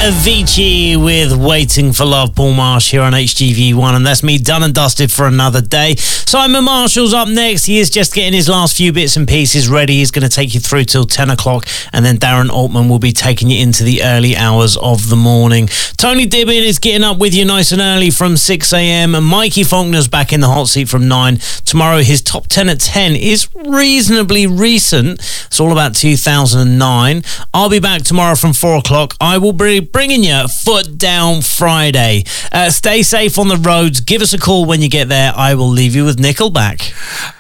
Avicii with Waiting for Love, Paul Marsh here on HGV1, and that's me done and dusted for another day. Simon Marshall's up next. He is just getting his last few bits and pieces ready. He's going to take you through till 10 o'clock, and then Darren Altman will be taking you into the early hours of the morning. Tony Dibbin is getting up with you nice and early from 6 a.m, and Mikey Faulkner's back in the hot seat from 9. Tomorrow, his top 10 at 10 is reasonably recent. It's all about 2009. I'll be back tomorrow from 4 o'clock. I will be bringing you Foot Down Friday. Stay safe on the roads. Give us a call when you get there. I will leave you with Nickelback.